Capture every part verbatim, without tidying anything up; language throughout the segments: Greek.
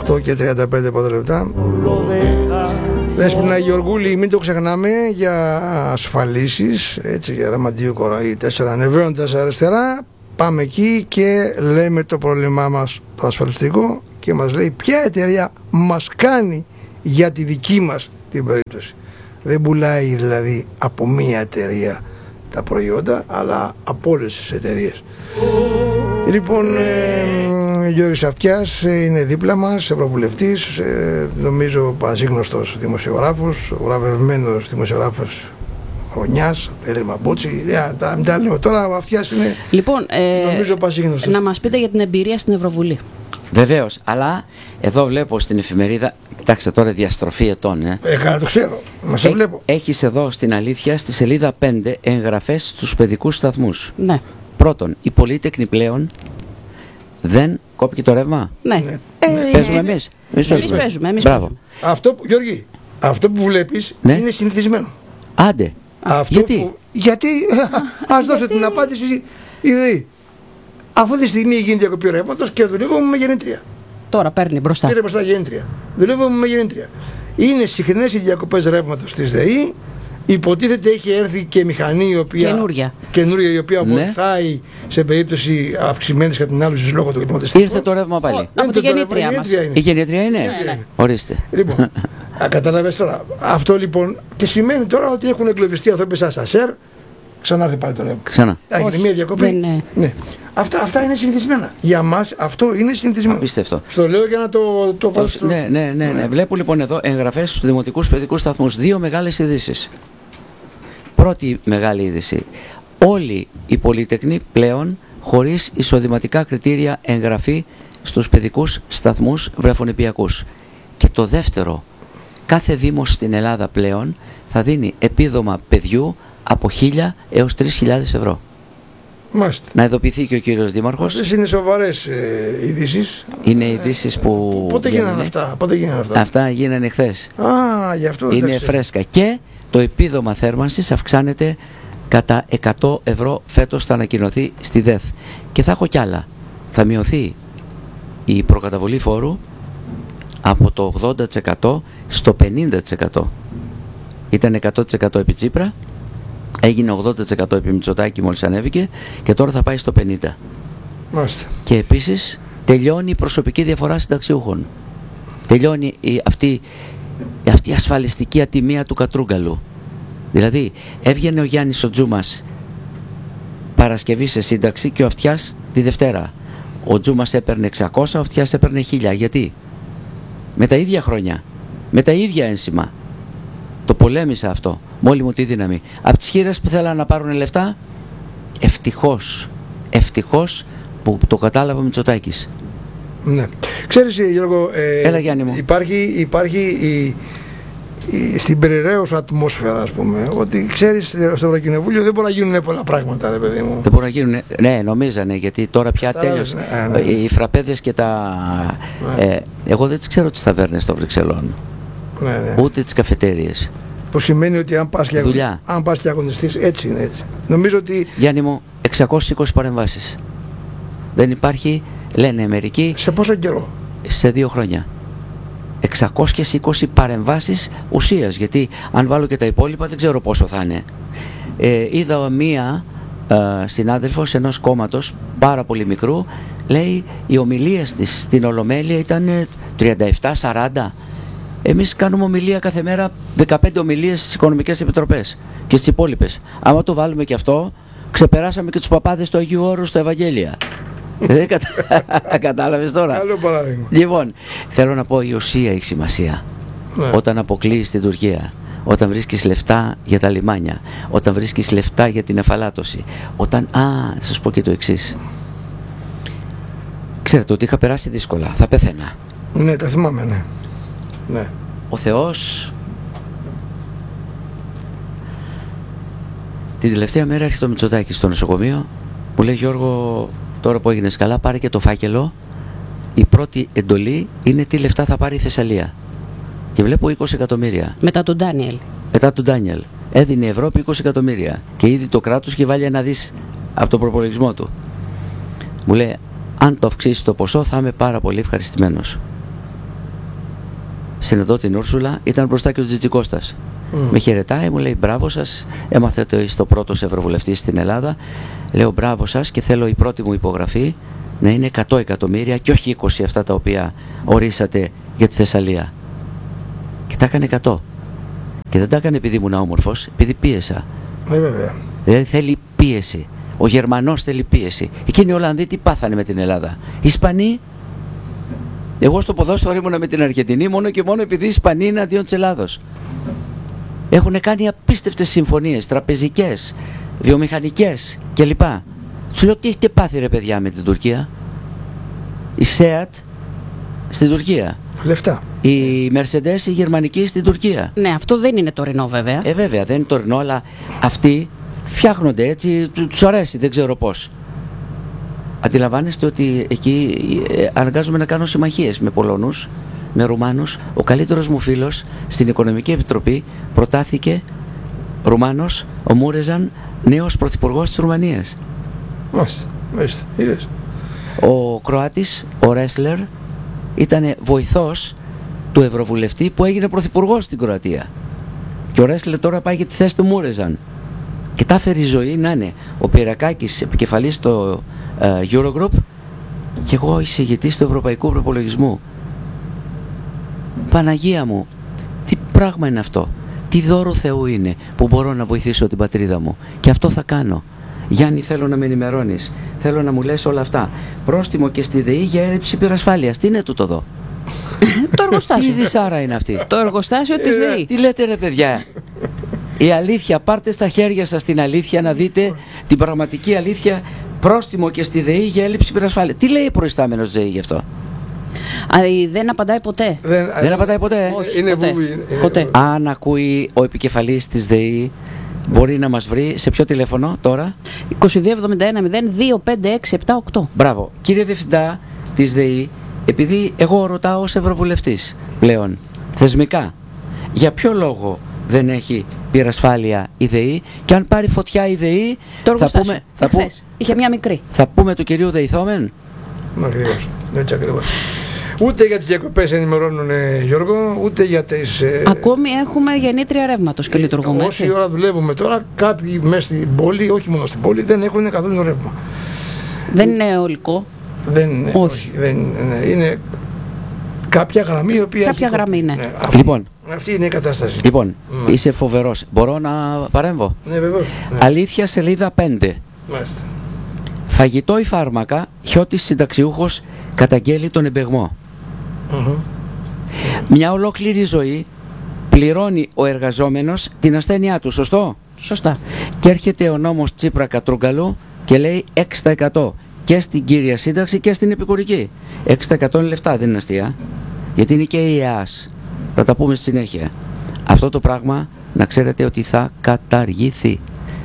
οκτώ και τριάντα πέντε πρώτα λεπτά. Δέσποινα Γεωργούλη, μην το ξεχνάμε, για ασφαλίσεις, έτσι, για δαμαντίου Κοραή τέσσερα, ανεβαίνοντας αριστερά, πάμε εκεί και λέμε το πρόβλημά μας το ασφαλιστικό και μας λέει ποια εταιρεία μας κάνει για τη δική μας την περίπτωση. Δεν πουλάει δηλαδή από μία εταιρεία τα προϊόντα, αλλά από όλες τις εταιρείες. Λοιπόν, ε, Γιώργης Αυτιάς είναι δίπλα μας, ευρωβουλευτής, ε, νομίζω πασίγνωστος δημοσιογράφος, βραβευμένος δημοσιογράφος χρονιάς, Έδρυμα Μπούτσι, μην τα λέω τώρα, ο Αυτιάς είναι, λοιπόν, ε, νομίζω πασίγνωστος. Να μας πείτε για την εμπειρία στην Ευρωβουλή. Βεβαίως, αλλά εδώ βλέπω στην εφημερίδα, κοιτάξτε τώρα, διαστροφή ετών. Ε, ε καλά το ξέρω, μα σε βλέπω. Έχεις εδώ στην αλήθεια, στη σελίδα πέντε, εγγραφές στους παιδικούς σταθμούς. Ναι. Πρώτον, οι πολύτεκνοι πλέον δεν κόπηκε το ρεύμα. Ναι. Ναι. Ε, Παίζουμε ε, εμείς. Εμείς παίζουμε. παίζουμε εμείς Μπράβο. παίζουμε. Αυτό που, Γιώργη, αυτό που βλέπεις, ναι, είναι συνηθισμένο. Άντε. Αυτό Γιατί? Που, γιατί, ας δώσω την απάντηση, ήδη. Αυτή τη στιγμή γίνει διακοπή ρεύματος και δουλεύουμε με γεννήτρια. Τώρα παίρνει μπροστά. Πήρε μπροστά γεννήτρια. Δουλεύουμε με γεννήτρια. Είναι συχνές οι διακοπές ρεύματος της ΔΕΗ. Υποτίθεται έχει έρθει και μηχανή η οποία, καινούρια. καινούρια η οποία Ναι. βοηθάει σε περίπτωση αυξημένης κατανάλωσης λόγω του κλιματιστικού. Ήρθε το ρεύμα πάλι. Από τη Ήρθε το γεννήτρια ρεύμα, μας. η γεννήτρια είναι. Η γεννήτρια είναι. Ναι, ναι. Ορίστε. Λοιπόν, α, καταλαβες τώρα. Αυτό λοιπόν και σημαίνει τώρα ότι έχουν εγκλωβιστεί άνθρωποι σαν σασέρ. Ξανάρθει πάλι το ρεύμα. Ξανά. Έγινε Όχι, μια διακοπή. δεν είναι. Ναι. Αυτά, αυτά είναι συνηθισμένα. Για μας αυτό είναι συνηθισμένο. Απίστευτο. Στο λέω για να το, το βάλω στο... Ναι, ναι, ναι, ναι. Βλέπω λοιπόν εδώ εγγραφές στους δημοτικούς παιδικούς σταθμούς. Δύο μεγάλες ειδήσεις. Πρώτη μεγάλη είδηση. Όλοι οι πολυτεκνοί πλέον χωρίς εισοδηματικά κριτήρια εγγραφή στους παιδικούς σταθμούς βρεφονηπιακούς. Και το δεύτερο, κάθε δήμος στην Ελλάδα πλέον θα δίνει επίδομα παιδιού από χίλια έως τρεις χιλιάδες ευρώ. Μάλιστα. Να ειδοποιηθεί και ο κύριος Δήμαρχος. Αυτές είναι σοβαρές ε, ειδήσεις. Είναι ειδήσεις που. Πότε γίνανε βγαίνουν. αυτά, πότε γίνανε αυτά. Αυτά γίνανε χθες. Α, γι' αυτό δεν τα Είναι ξέρω. φρέσκα. Και το επίδομα θέρμανσης αυξάνεται κατά εκατό ευρώ φέτος, θα ανακοινωθεί στη ΔΕΘ. Και θα έχω κι άλλα. Θα μειωθεί η προκαταβολή φόρου από το ογδόντα τοις εκατό στο πενήντα τοις εκατό. Ήταν εκατό τοις εκατό επί Τσίπρα, έγινε ογδόντα τοις εκατό επί Μητσοτάκη μόλις ανέβηκε και τώρα θα πάει στο πενήντα τοις εκατό. Μάλιστα. Και επίσης τελειώνει η προσωπική διαφορά συνταξιούχων. Τελειώνει η, αυτή, αυτή η ασφαλιστική ατιμία του κατρούγκαλου. Δηλαδή έβγαινε ο Γιάννης ο Τζούμας Παρασκευή σε σύνταξη και ο Αυτιάς τη Δευτέρα. Ο Τζούμας έπαιρνε εξακόσια, ο Αυτιάς έπαιρνε χίλια. Γιατί? Με τα ίδια χρόνια, με τα ίδια ένσημα. Το πολέμησα αυτό με όλη μου τη δύναμη. Από τις χείρες που θέλανε να πάρουν λεφτά, ευτυχώς, ευτυχώς που το κατάλαβε ο Μητσοτάκης. Ναι. Ξέρεις, Γιώργο, ε, Έλα, Γιάννη μου. υπάρχει, υπάρχει η, η, στην περιραίωσα ατμόσφαιρα, ας πούμε, ότι ξέρεις, στο Ευρωκοινοβούλιο δεν μπορεί να γίνουν πολλά πράγματα, ρε παιδί μου. Δεν μπορούν να γίνουν. Ναι, νομίζανε, γιατί τώρα πια Κατάλαβες, τέλειωσε. ναι, ναι. Οι φραπέδες και τα. Ναι. Ε, εγώ δεν τις ξέρω τις ταβέρνες των Βρυξελών. Ναι, ναι. Ούτε τις καφετέριες. Που σημαίνει ότι αν πας και, Δουλειά. αν πας και αγωνιστείς, έτσι είναι έτσι. Νομίζω ότι Γιάννη μου, εξακόσιες είκοσι παρεμβάσεις. Δεν υπάρχει, λένε μερικοί, σε πόσο καιρό. σε δύο χρόνια. εξακόσιες είκοσι παρεμβάσεις ουσίας, γιατί αν βάλω και τα υπόλοιπα δεν ξέρω πόσο θα είναι. Ε, είδα μία ε, συνάδελφος ενός κόμματος πάρα πολύ μικρού, λέει οι ομιλίες της στην Ολομέλεια ήταν ε, τριάντα επτά σαράντα. Εμείς κάνουμε ομιλία κάθε μέρα, δεκαπέντε ομιλίες στις οικονομικές επιτροπές και στις υπόλοιπες. Άμα το βάλουμε και αυτό, ξεπεράσαμε και τους παπάδες του Αγίου Όρου στα Ευαγγέλια. Δεν κατα... κατάλαβες τώρα. Καλό παράδειγμα. Λοιπόν, θέλω να πω, η ουσία έχει σημασία. Ναι. Όταν αποκλείεις την Τουρκία, όταν βρίσκεις λεφτά για τα λιμάνια, όταν βρίσκεις λεφτά για την εφαλάτωση, όταν... Α, σας πω και το εξής. Ξέρετε ότι είχα περάσει δύσκολα, θα πέθαινα. Ναι, τα θυμάμαι, ναι. Ναι. Ο Θεός την τελευταία μέρα έρχεται το Μητσοτάκη στο νοσοκομείο, μου λέει, Γιώργο, τώρα που έγινες καλά, πάρε και το φάκελο. Η πρώτη εντολή είναι τι λεφτά θα πάρει η Θεσσαλία. Και βλέπω είκοσι εκατομμύρια. Μετά τον Ντάνιελ. Μετά τον Ντάνιελ. Έδινε η Ευρώπη είκοσι εκατομμύρια. Και ήδη το κράτος είχε βάλει ένα δις από τον προπολογισμό του. Μου λέει, αν το αυξήσει το ποσό θα είμαι πάρα πολύ ευχαριστημένος. συναντώ την Ούρσουλα, ήταν μπροστά και ο Τζιτζικώστας. Mm. Με χαιρετάει, μου λέει μπράβο σας, έμαθετε ότι είστε ο πρώτος ευρωβουλευτής στην Ελλάδα. Λέω μπράβο σας και θέλω η πρώτη μου υπογραφή να είναι εκατό εκατομμύρια και όχι είκοσι αυτά τα οποία ορίσατε για τη Θεσσαλία. Και τα έκανε εκατό. Και δεν τα έκανε επειδή ήμουν όμορφος, επειδή πίεσα. Ναι, βέβαια. Δηλαδή θέλει πίεση. Ο Γερμανός θέλει πίεση. Εκείνοι οι Ολλανδοί τι πάθανε με την Ελλάδα? Οι Ισπανοί. Εγώ στο ποδόσφαιρο ήμουνα με την Αργεντινή μόνο και μόνο επειδή οι Ισπανοί είναι αντίον της Ελλάδος. Έχουν κάνει απίστευτες συμφωνίες, τραπεζικές, βιομηχανικές κλπ. Τους λέω τι έχετε πάθει ρε παιδιά με την Τουρκία? Η ΣΕΑΤ στην Τουρκία. Λεφτά. Η Mercedes η γερμανική στην Τουρκία. Ναι, αυτό δεν είναι τωρινό βέβαια. Ε, βέβαια, δεν είναι τωρινό, αλλά αυτοί φτιάχνονται έτσι, τους αρέσει, δεν ξέρω πώς. Αντιλαμβάνεστε ότι εκεί ε, αναγκάζομαι να κάνω συμμαχίες με Πολωνούς, με Ρουμάνους. Ο καλύτερος μου φίλος στην Οικονομική Επιτροπή προτάθηκε Ρουμάνος, ο Μούρεζαν, νέος πρωθυπουργός της Ρουμανίας. Μάλιστα, μάλιστα, είδες. Ο Κροάτης, ο Ρέσλερ, ήταν βοηθός του Ευρωβουλευτή που έγινε πρωθυπουργός στην Κροατία. Και ο Ρέσλερ τώρα πάει για τη θέση του Μούρεζαν. Και τα έφερε η ζωή να είναι ο Πυρακάκης επικεφαλής στο uh, Eurogroup και εγώ εισηγητής του Ευρωπαϊκού Προπολογισμού. Παναγία μου, τι πράγμα είναι αυτό? Τι δώρο Θεού είναι που μπορώ να βοηθήσω την πατρίδα μου? Και αυτό θα κάνω. Γιάννη, θέλω να με ενημερώνεις. Θέλω να μου λες όλα αυτά. Πρόστιμο και στη ΔΕΗ για έλλειψη υπερασφάλειας. Τι είναι τούτο εδώ? Το εργοστάσιο. Τι δυσάρα είναι αυτή? Το εργοστάσιο της ΔΕΗ. Τι λέτε ρε παιδιά? Η αλήθεια, πάρτε στα χέρια σας την αλήθεια να δείτε την πραγματική αλήθεια. Πρόστιμο και στη ΔΕΗ για έλλειψη υπερασφάλειας. Τι λέει ο προϊστάμενος ΔΕΗ γι' αυτό? Α, δεν απαντάει ποτέ. Δεν, Δεν απαντάει ποτέ. Όχι, είναι ποτέ. βούβι, είναι- Ποτέ. Αν ακούει ο επικεφαλής της ΔΕΗ, μπορεί να μας βρει σε ποιο τηλέφωνο τώρα? είκοσι δύο εβδομήντα ένα μηδέν δύο πέντε έξι επτά οκτώ. Μπράβο. Κύριε Διευθυντά της ΔΕΗ, επειδή εγώ ρωτάω ως Ευρωβουλευτής πλέον, θεσμικά, για ποιο λόγο δεν έχει πυρασφάλεια η ΔΕΗ και αν πάρει φωτιά η ΔΕΗ, Το θα εργοστάσιο. πούμε, θα, που, Εχθές. Είχε μια μικρή. θα πούμε του κυρίου Δεϊθόμεν. Μα ακριβώς. Έτσι ακριβώς. Ούτε για τις διακοπές ενημερώνουν, ε, Γιώργο, ούτε για τις... ε, Ακόμη έχουμε γεννήτρια ρεύματος και λειτουργούμε. Όση έτσι. ώρα δουλεύουμε τώρα, κάποιοι μέσα στην πόλη, όχι μόνο στην πόλη, δεν έχουν καθόλου ρεύμα. Δεν είναι ολικό. Δεν είναι, Όχι. δεν, ναι, είναι κάποια γραμμή η οποία... Κάποια έχει γραμμή, κοπεί. ναι. αυτή, Λοιπόν, αυτή είναι η κατάσταση. λοιπόν Ναι. είσαι φοβερός. Μπορώ να παρέμβω? Ναι, βεβαίως. Ναι. Αλήθεια, σελίδα πέντε. Μάλιστα. Φαγητό ή φάρμακα, Χιώτης συνταξιούχος καταγγέλει τον εμπεγμό. Μμμ. Μια ολόκληρη ζωή πληρώνει ο εργαζόμενος την ασθένειά του, σωστό? Σωστά. Και έρχεται ο νόμος Τσίπρα Κατρούγκαλου και λέει έξι τοις εκατό και στην κύρια σύνταξη και στην επικουρική. έξι τοις εκατό είναι λεφτά, δεν είναι αστεία. Γιατί είναι και η ΕΑΣ. Θα τα πούμε στη συνέχεια. Αυτό το πράγμα να ξέρετε ότι θα καταργηθεί.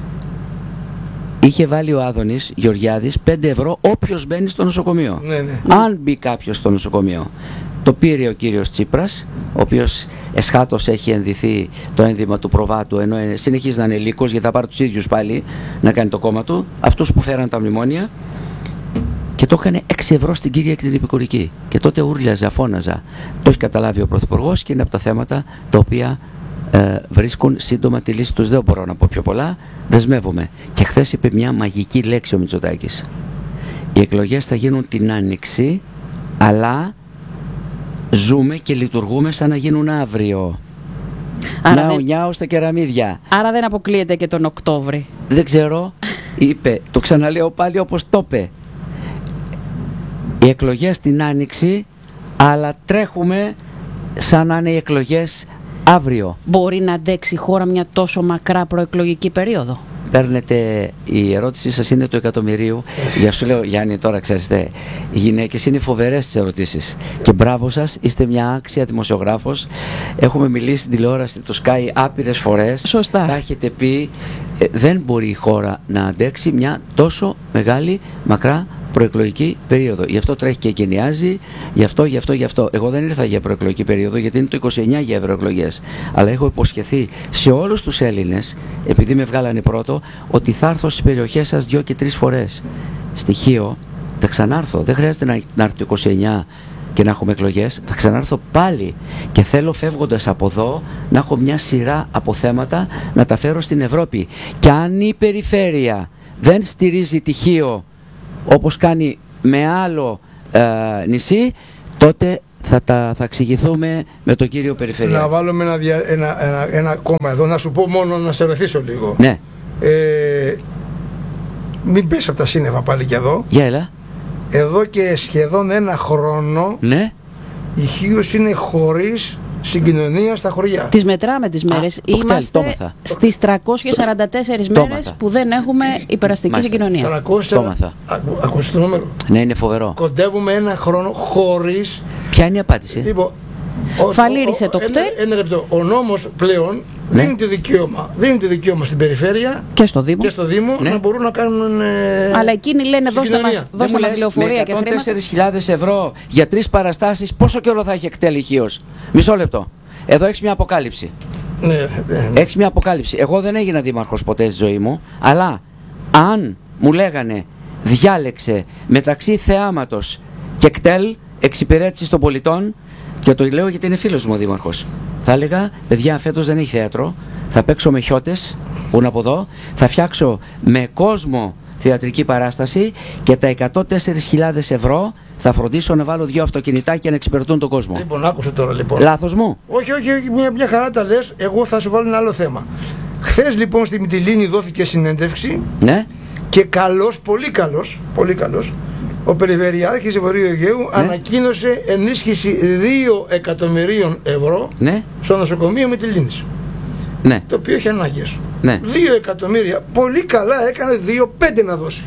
Είχε βάλει ο Άδωνης Γεωργιάδης πέντε ευρώ όποιος μπαίνει στο νοσοκομείο. Ναι, ναι. Αν μπει κάποιος στο νοσοκομείο. Το πήρε ο κύριος Τσίπρας, ο οποίος εσχάτως έχει ενδυθεί το ένδυμα του προβάτου, ενώ ε, συνεχίζει να είναι λύκος, γιατί θα πάρει τους ίδιους πάλι να κάνει το κόμμα του, αυτούς που φέραν τα μνημόνια, και το έκανε έξι ευρώ στην κύρια και την επικουρική. Και τότε ούρλιαζα, φώναζα. Το έχει καταλάβει ο Πρωθυπουργός και είναι από τα θέματα τα οποία ε, βρίσκουν σύντομα τη λύση τους. Δεν μπορώ να πω πιο πολλά, δεσμεύομαι. Και χθες είπε μια μαγική λέξη ο Μητσοτάκης. Οι εκλογές θα γίνουν την Άνοιξη, αλλά ζούμε και λειτουργούμε σαν να γίνουν αύριο. Άρα Ναου δεν, νιάου στα κεραμίδια. άρα δεν αποκλείεται και τον Οκτώβρη. Δεν ξέρω, είπε, το ξαναλέω πάλι όπως το είπε. Οι εκλογές την Άνοιξη, αλλά τρέχουμε σαν να είναι οι εκλογές αύριο. Μπορεί να αντέξει η χώρα μια τόσο μακρά προεκλογική περίοδο? Παίρνετε, η ερώτησή σας είναι του εκατομμυρίου. Για σου λέω, Γιάννη, τώρα ξέρετε, οι γυναίκες είναι φοβερές στις ερωτήσεις. Και μπράβο σας, είστε μια άξια δημοσιογράφος. Έχουμε μιλήσει στην τηλεόραση του Sky άπειρες φορές. Σωστά. Τα έχετε πει. Ε, δεν μπορεί η χώρα να αντέξει μια τόσο μεγάλη, μακρά προεκλογική περίοδο. Γι' αυτό τρέχει και εγκαινιάζει, γι' αυτό, γι' αυτό, γι' αυτό. Εγώ δεν ήρθα για προεκλογική περίοδο, γιατί είναι το είκοσι εννιά για ευρωεκλογές. Αλλά έχω υποσχεθεί σε όλους τους Έλληνες, επειδή με βγάλανε πρώτο, ότι θα έρθω στις περιοχές σας δύο και τρεις φορές. Στοιχείο, θα ξανάρθω. Δεν χρειάζεται να, να έρθει το είκοσι εννιά και να έχουμε εκλογές, θα ξανάρθω πάλι και θέλω φεύγοντας από εδώ να έχω μια σειρά από θέματα να τα φέρω στην Ευρώπη. Και αν η περιφέρεια δεν στηρίζει τυχείο όπως κάνει με άλλο ε, νησί, τότε θα, τα, θα εξηγηθούμε με τον κύριο Περιφερειάρχη. Να βάλουμε ένα, δια, ένα, ένα, ένα κόμμα εδώ, να σου πω μόνο να σε ρωτήσω λίγο. Ναι. Ε, μην πες από τα σύννεφα πάλι και εδώ. Για έλα. Εδώ και σχεδόν ένα χρόνο, ναι, η Χίος είναι χωρίς συγκοινωνία στα χωριά. Τις μετράμε τις μέρες. Είμαστε στις τριακόσιες σαράντα τέσσερις μέρες που δεν έχουμε υπεραστική συγκοινωνία. τριακόσια Ακούστε το νούμερο. Ναι, είναι φοβερό. Κοντεύουμε ένα χρόνο χωρίς. Ποια είναι η απάντηση? Λοιπόν, φαλήρισε το κτέλ. Ένα, ένα λεπτό. Ο νόμος πλέον ναι. δίνει το δικαίωμα, δίνει το δικαίωμα στην περιφέρεια και στο Δήμο, και στο Δήμο ναι. να μπορούν να κάνουν. Ε, αλλά εκείνοι λένε δώστε μας, δώστε μας λεωφορεία και χρήματα. τέσσερις χιλιάδες ευρώ για τρεις παραστάσεις, πόσο καιρό θα έχει εκτέλει Χίος? Μισό λεπτό. Εδώ έχεις μια αποκάλυψη. Ναι, ναι, ναι. Έχεις μια αποκάλυψη. Εγώ δεν έγινα δήμαρχος ποτέ στη ζωή μου, αλλά αν μου λέγανε διάλεξε μεταξύ θεάματος και κτέλ, εξυπηρέτησης των πολιτών, και το λέω γιατί είναι φίλος μου ο δήμαρχος, θα έλεγα παιδιά, φέτος δεν έχει θέατρο, θα παίξω με χιώτες που είναι από εδώ, θα φτιάξω με κόσμο θεατρική παράσταση και τα εκατόν τέσσερις χιλιάδες ευρώ θα φροντίσω να βάλω δύο αυτοκινητάκια να εξυπηρετούν τον κόσμο. Λοιπόν, άκουσε τώρα λοιπόν. Λάθος μου? Όχι, όχι, όχι, μια, μια χαρά τα λες. Εγώ θα σου βάλω ένα άλλο θέμα. Χθες λοιπόν στη Μυτιλήνη δόθηκε συνέντευξη. Ναι. Και καλός, πολύ καλός, πολύ καλός, ο Περιφερειάρχης Βορείου Αιγαίου ναι. ανακοίνωσε ενίσχυση δύο εκατομμυρίων ευρώ ναι. στο νοσοκομείο Μυτιλήνης. Ναι. Το οποίο έχει ανάγκες. Ναι. δύο εκατομμύρια. Πολύ καλά έκανε δύο πέντε να δώσει.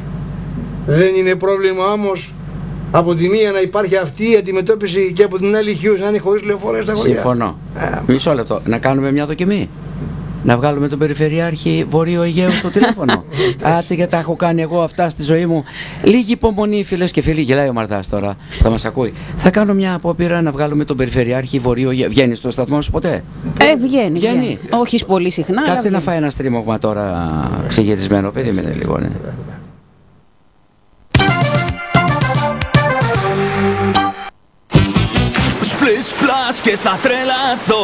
Δεν είναι πρόβλημα όμως από τη μία να υπάρχει αυτή η αντιμετώπιση και από την άλλη Χίος να είναι χωρίς λεωφορεία στα χωριά? Συμφωνώ. Α, Μισό λεπτό. Να κάνουμε μια δοκιμή. Να βγάλουμε τον Περιφερειάρχη Βορείου Αιγαίου στο τηλέφωνο. Άτσε, γιατί τα έχω κάνει εγώ αυτά στη ζωή μου. Λίγη υπομονή, φίλες και φίλοι. Γελάει ο Μαρδάς τώρα. Θα μας ακούει. Θα κάνω μια απόπειρα να βγάλουμε τον Περιφερειάρχη Βορείου Αιγαίου. Βγαίνει στο σταθμό σου ποτέ? Ε, βγαίνει. βγαίνει. βγαίνει. Όχι πολύ συχνά. Κάτσε να φάει ένα στρίμωγμα τώρα ξεγυρισμένο. Περίμενε λίγο. Ναι. Σπλες πλάς και θα τρελαθώ.